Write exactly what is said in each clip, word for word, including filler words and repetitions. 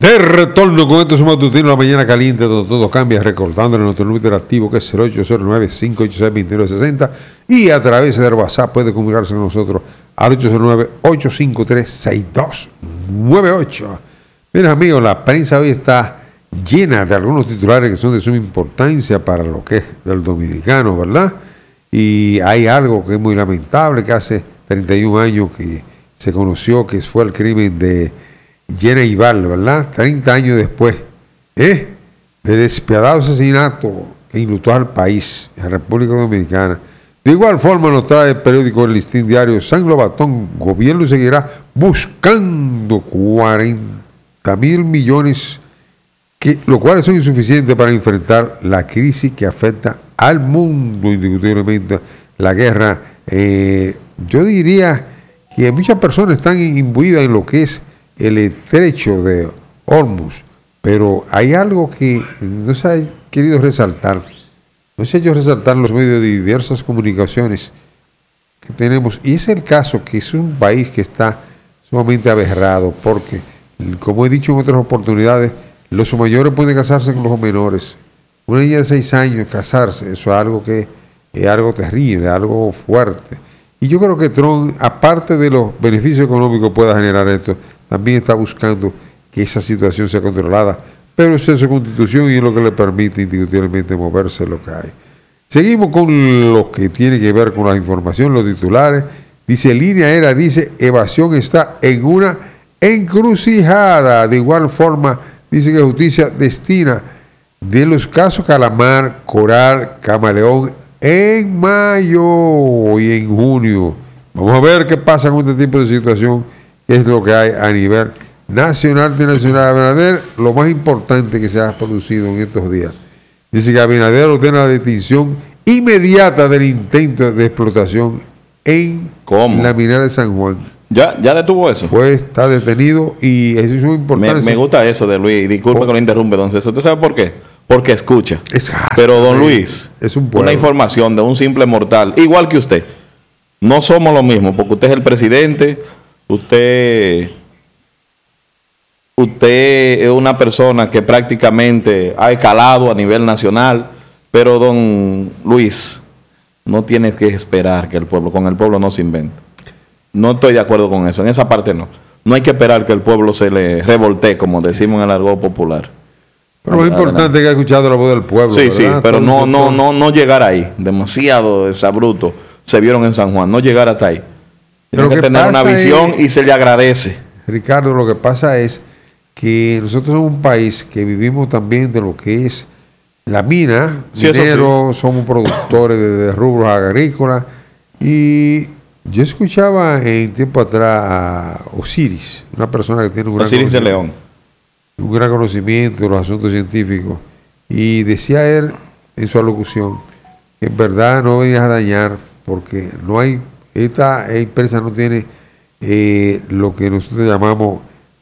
De retorno con estos matutinos, la mañana caliente, donde todo cambia, recordándole nuestro número interactivo que es el ocho cero nueve, cinco ocho seis, dos nueve seis cero y a través del WhatsApp puede comunicarse con nosotros al ocho cero nueve, ocho cinco tres, seis dos nueve ocho. Miren amigos, la prensa hoy está llena de algunos titulares que son de suma importancia para lo que es del dominicano, ¿verdad? Y hay algo que es muy lamentable, que hace treinta y un años que se conoció que fue el crimen de Jenna Ibarra, ¿verdad? treinta años después, ¿eh? de despiadado asesinato que enlutó al país, a la República Dominicana. De igual forma nos trae el periódico El Listín Diario: San Lobatón, gobierno seguirá buscando cuarenta mil millones, que, lo cual son insuficientes para enfrentar la crisis que afecta al mundo, indiscutiblemente la guerra. Eh, yo diría que muchas personas están imbuidas en lo que es el estrecho de Hormuz, pero hay algo que no se ha querido resaltar, no se ha hecho resaltar en los medios de diversas comunicaciones que tenemos, y es el caso que es un país que está sumamente aberrado, porque, como he dicho en otras oportunidades, los mayores pueden casarse con los menores. Una niña de seis años casarse, eso es algo que es algo terrible, algo fuerte. Y yo creo que Trump, aparte de los beneficios económicos que pueda generar esto, también está buscando que esa situación sea controlada, pero es su constitución y es lo que le permite indiscutiblemente moverse lo que hay. Seguimos con lo que tiene que ver con la información, los titulares. Dice, línea aérea, dice, evasión está en una encrucijada. De igual forma, dice que justicia destina de los casos Calamar, Coral, Camaleón en mayo y en junio. Vamos a ver qué pasa con este tipo de situación, que es lo que hay a nivel nacional, internacional. Abinader, lo más importante que se ha producido en estos días. Dice que Abinader ordena la detención inmediata del intento de explotación en ¿Cómo? la minera de San Juan. ¿Ya, ya detuvo eso? Pues está detenido y eso es muy importante. Me, me gusta eso de Luis. Disculpe oh. que lo interrumpe, don César. ¿Usted sabe por qué? Porque escucha. Es Pero don Luis, es un una información de un simple mortal, igual que usted. No somos lo mismo, porque usted es el presidente, usted, usted es una persona que prácticamente ha escalado a nivel nacional, pero don Luis, no tienes que esperar que el pueblo, con el pueblo no se inventa. No estoy de acuerdo con eso, en esa parte no. No hay que esperar que el pueblo se le revoltee, como decimos en el argot popular. Pero lo importante es que ha escuchado la voz del pueblo. Sí, ¿verdad? sí, pero no, no, no, no llegar ahí. Demasiado exabruto se vieron en San Juan. No llegar hasta ahí. Tienen que, que tener una visión es, y se le agradece. Ricardo, lo que pasa es que nosotros somos un país que vivimos también de lo que es la mina, sí, mineros, sí. somos productores de, de rubros agrícolas. Y yo escuchaba en tiempo atrás a Osiris, una persona que tiene un gran Osiris de León. un gran conocimiento de los asuntos científicos, y decía él en su alocución que en verdad no venía a dañar, porque no hay, esta empresa no tiene eh, lo que nosotros llamamos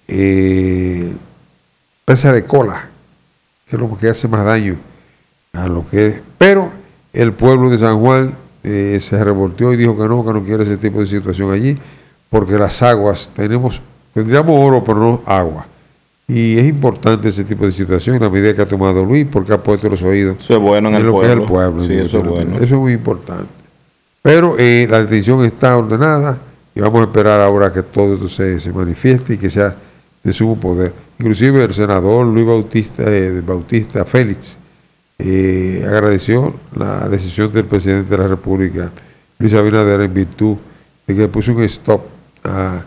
eh, presa de cola, que es lo que hace más daño a lo que es. Pero el pueblo de San Juan eh, se revolteó y dijo que no, que no quiere ese tipo de situación allí, porque las aguas, tenemos, tendríamos oro pero no agua. Y es importante ese tipo de situación, la medida que ha tomado Luis, porque ha puesto los oídos eso es bueno en, en el lo pueblo. que es el pueblo. Sí, eso es bueno. Eso es muy importante. Pero eh, la detención está ordenada y vamos a esperar ahora que todo esto se, se manifieste y que sea de sumo poder. Inclusive el senador Luis Bautista, eh, Bautista Félix eh, agradeció la decisión del presidente de la República, Luis Abinader, en virtud de que puso un stop a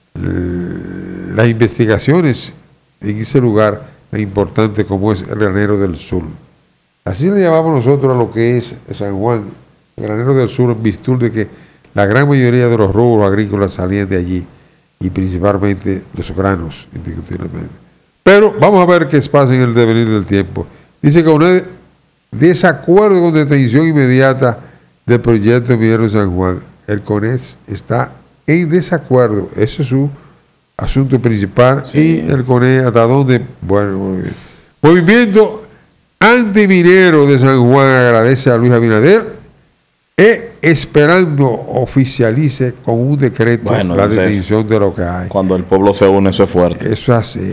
eh, las investigaciones en ese lugar tan importante como es el Granero del Sur. Así le llamamos nosotros a lo que es San Juan, el Granero del Sur, en virtud de que la gran mayoría de los rubros agrícolas salían de allí, y principalmente los granos, indiscutiblemente. Pero vamos a ver qué pasa en el devenir del tiempo. Dice que un desacuerdo con detención inmediata del proyecto minero de San Juan. El CONES está en desacuerdo, eso es su asunto principal, sí. Y el CONE hasta dónde, bueno, muy bien. Movimiento antiminero de San Juan agradece a Luis Abinader e esperando oficialice con un decreto bueno, la detención de lo que hay. Cuando el pueblo se une, eso es fuerte. Eso es así.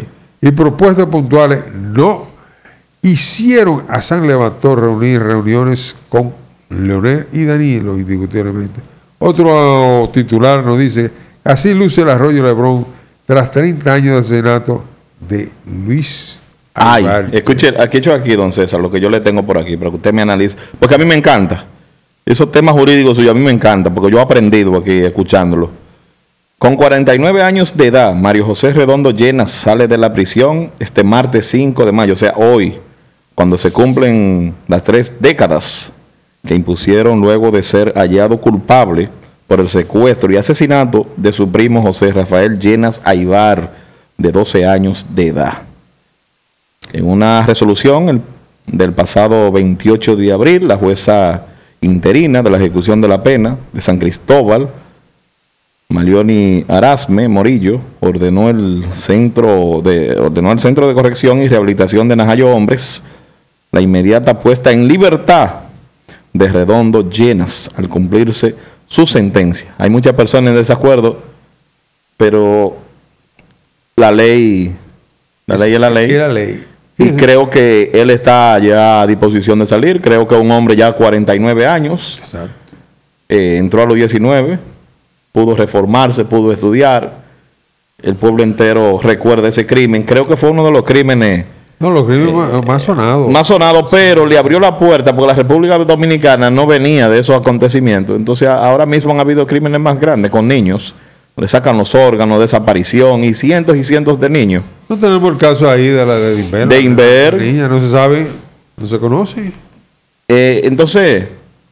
y propuestas puntuales no hicieron a San Levantó reunir reuniones con Leonel y Danilo, indiscutiblemente. Otro titular nos dice, así luce el Arroyo Lebrón tras treinta años de asesinato de Luis Ay, Alvarez. escuche, aquí hecho aquí, don César, lo que yo le tengo por aquí, para que usted me analice, porque a mí me encanta. Esos temas jurídicos suyos a mí me encantan, porque yo he aprendido aquí escuchándolo. Con cuarenta y nueve años de edad, Mario José Redondo Llenas sale de la prisión este martes cinco de mayo, o sea, hoy, cuando se cumplen las tres décadas que impusieron luego de ser hallado culpable por el secuestro y asesinato de su primo José Rafael Llenas Aybar, de doce años de edad. En una resolución el, del pasado veintiocho de abril, la jueza interina de la ejecución de la pena de San Cristóbal, Malioni Arasme Morillo, ordenó el centro de ordenó el Centro de Corrección y Rehabilitación de Najayo Hombres la inmediata puesta en libertad de Redondo Llenas al cumplirse su sentencia. Hay muchas personas en desacuerdo, pero la ley, la ley es la ley. Y la ley. Y creo que él está ya a disposición de salir. Creo que un hombre ya cuarenta y nueve años, eh, entró a los diecinueve, pudo reformarse, pudo estudiar. El pueblo entero recuerda ese crimen. Creo que fue uno de los crímenes No, los crímenes eh, más, más sonados. Más sonados, pero le abrió la puerta porque la República Dominicana no venía de esos acontecimientos. Entonces ahora mismo han habido crímenes más grandes con niños. Le sacan los órganos, desaparición y cientos y cientos de niños. No tenemos el caso ahí de la de Inver. De Inver. La niña no se sabe, no se conoce. Eh, entonces,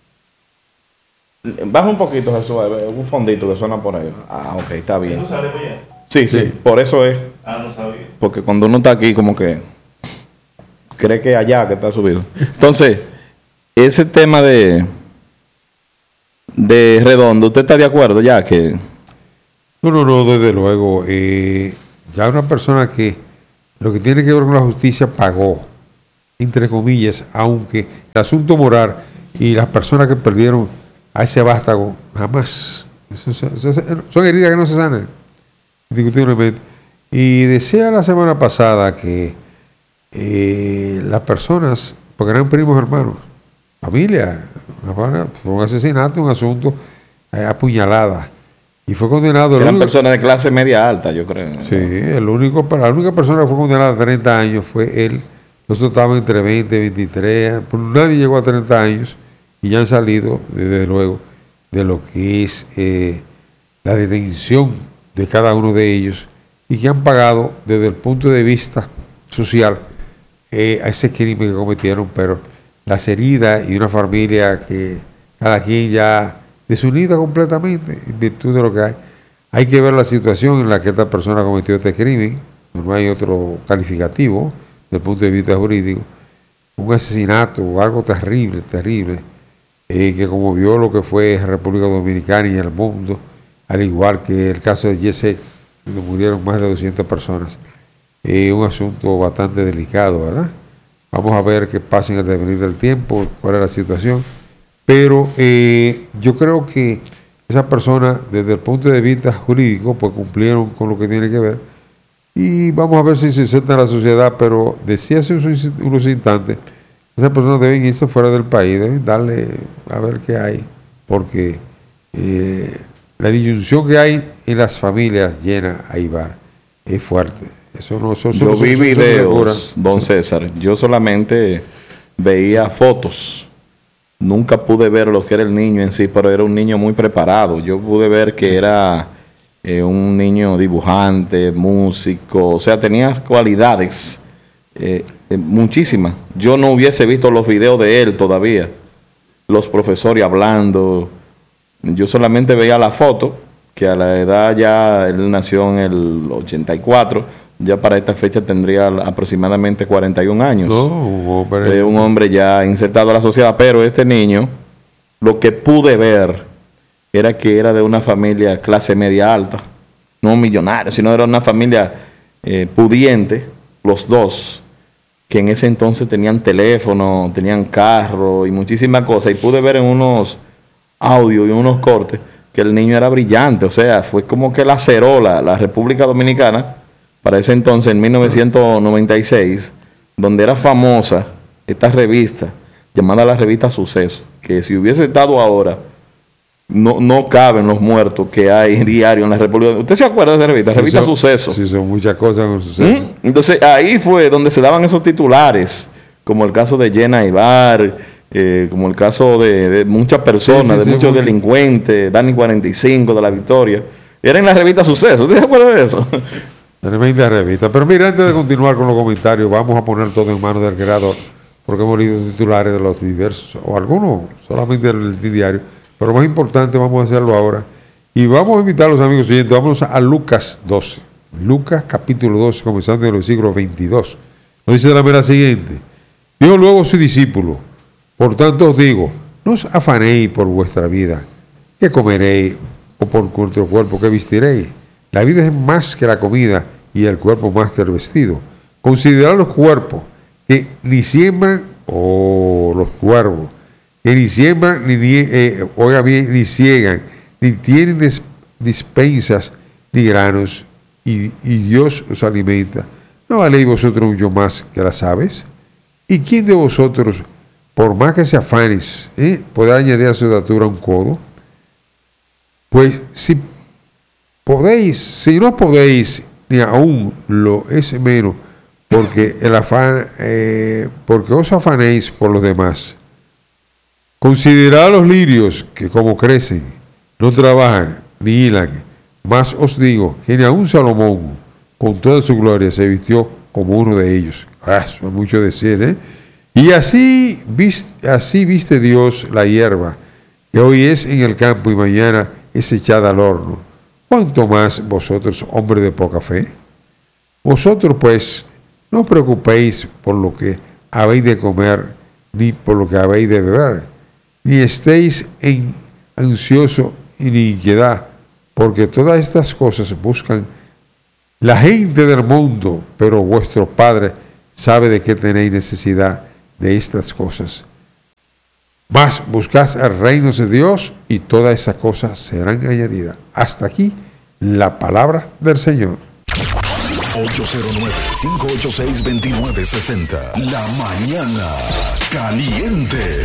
baja un poquito, Jesús, un fondito que suena por ahí. Ah, ok, está bien. ¿Eso sale bien? Sí, sí, sí, por eso es. Ah, no sabía. Porque cuando uno está aquí, como que cree que allá que está subido. Entonces, ese tema de de Redondo, ¿usted está de acuerdo ya que? No, no, no, desde luego. Eh, ya una persona que lo que tiene que ver con la justicia pagó, entre comillas, aunque el asunto moral y las personas que perdieron a ese vástago, jamás. Eso, eso, eso, son heridas que no se sanan, indiscutiblemente. Y decía la semana pasada que eh, las personas, porque eran primos hermanos, familia, una, fue un asesinato, un asunto, eh, apuñalada. Y fue condenado. Eran único, personas de clase media alta, yo creo. Sí, el único, la única persona que fue condenada a treinta años fue él. Nosotros estábamos entre veinte y veintitrés, pues nadie llegó a treinta años y ya han salido, desde luego, de lo que es eh, la detención de cada uno de ellos y que han pagado desde el punto de vista social eh, a ese crimen que cometieron, pero las heridas y una familia que cada quien ya desunida completamente en virtud de lo que hay. Hay que ver la situación en la que esta persona cometió este crimen, no hay otro calificativo desde el punto de vista jurídico, un asesinato o algo terrible, terrible, eh, que conmovió lo que fue República Dominicana y el mundo, al igual que el caso de Jesse, donde murieron más de doscientas personas. Eh, un asunto bastante delicado, ¿verdad? Vamos a ver qué pasa en el devenir del tiempo, cuál es la situación. Pero eh, yo creo que esas personas, desde el punto de vista jurídico, pues cumplieron con lo que tiene que ver. Y vamos a ver si se inserta en la sociedad, pero decía hace unos instantes, esas personas deben irse fuera del país, deben darle a ver qué hay, porque eh, la disyunción que hay en las familias llenas a Aybar es fuerte. Eso no, eso, yo eso, vi eso, videos, eso don César, yo solamente veía fotos. Nunca pude ver lo que era el niño en sí, pero era un niño muy preparado. Yo pude ver que era eh, un niño dibujante, músico, o sea, tenía cualidades eh, eh, muchísimas. Yo no hubiese visto los videos de él todavía, los profesores hablando. Yo solamente veía la foto, que a la edad ya, él nació en el ochenta y cuatro, ya para esta fecha tendría aproximadamente cuarenta y un años. No, pero... eh, un hombre ya insertado a la sociedad, pero este niño, lo que pude ver era que era de una familia clase media alta, no millonario, sino era una familia eh, pudiente, los dos, que en ese entonces tenían teléfono, tenían carro y muchísimas cosas, y pude ver en unos audios y unos cortes que el niño era brillante, o sea, fue como que la acerola, la República Dominicana, para ese entonces, en mil novecientos noventa y seis, donde era famosa esta revista, llamada la revista Suceso, que si hubiese estado ahora, no, no caben los muertos que hay diario en la República. ¿Usted se acuerda de esa revista? Sí, Revista son, Suceso. Sí, son muchas cosas con Suceso. ¿Mm? Entonces ahí fue donde se daban esos titulares, como el caso de Jenna Ibar, eh, como el caso de, de muchas personas, sí, sí, de sí, muchos muy... delincuentes, Dani cuarenta y cinco de La Victoria. Era en la revista Suceso. ¿Usted se acuerda de eso? Tremenda revista. Pero mira, antes de continuar con los comentarios, vamos a poner todo en manos del creador, porque hemos leído titulares de los diversos, o algunos solamente del diario, pero más importante vamos a hacerlo ahora. Y vamos a invitar a los amigos siguientes, vamos a Lucas doce. Lucas capítulo doce, comenzando en el versículo veintidós. Nos dice de la manera siguiente: dijo luego su discípulo, por tanto os digo, no os afanéis por vuestra vida, qué comeréis, o por vuestro cuerpo, qué vestiréis. La vida es más que la comida, y el cuerpo más que el vestido. Considerad los cuerpos, que ni siembran, o oh, los cuervos, que ni siembran, ni, ni eh, oiga bien, ni ciegan, ni tienen des, despensas, ni granos, y, y Dios os alimenta. ¿No valéis vosotros mucho más que las aves? ¿Y quién de vosotros, por más que se afanes, eh, podrá añadir a su estatura un codo? Pues si podéis, si no podéis, ni aún lo es menos, porque el afán, eh, porque os afanéis por los demás. Considerad los lirios, que como crecen, no trabajan ni hilan, mas os digo que ni aun Salomón, con toda su gloria, se vistió como uno de ellos. Ah, eso es mucho decir, ¿eh? Y así viste, así viste Dios la hierba, que hoy es en el campo y mañana es echada al horno. ¿Cuánto más vosotros, hombres de poca fe? Vosotros, pues, no os preocupéis por lo que habéis de comer, ni por lo que habéis de beber, ni estéis en ansioso y ni inquietud, porque todas estas cosas buscan la gente del mundo, pero vuestro Padre sabe de qué tenéis necesidad de estas cosas. Mas buscad el reino de Dios y todas esas cosas serán añadidas. Hasta aquí la palabra del Señor. ocho cero nueve, cinco ocho seis, dos nueve seis cero. La mañana caliente.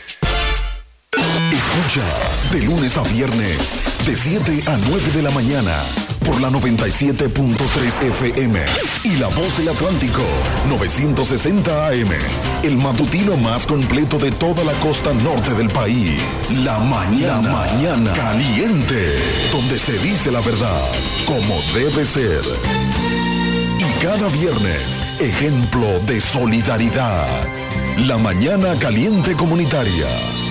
Escucha de lunes a viernes de siete a nueve de la mañana por la noventa y siete punto tres F M y La Voz del Atlántico novecientos sesenta A M, el matutino más completo de toda la costa norte del país. La mañana, la mañana caliente, donde se dice la verdad como debe ser. Y cada viernes, ejemplo de solidaridad. La mañana caliente comunitaria.